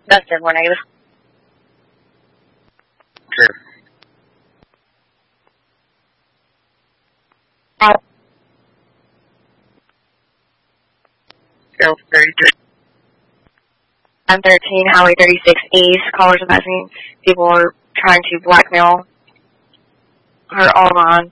Dustin, more negative. Sure. Scale 33. I'm 13, Highway 36 East. Callers advising people are trying to blackmail her online.